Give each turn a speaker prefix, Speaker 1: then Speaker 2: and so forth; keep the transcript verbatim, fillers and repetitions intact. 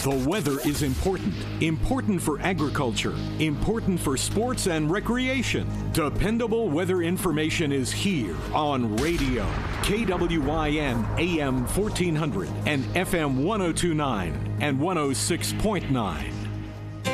Speaker 1: The weather is important. Important for agriculture. Important for sports and recreation. Dependable weather information is here on radio. K W I N A M fourteen hundred and F M one oh two point nine and one oh six point nine.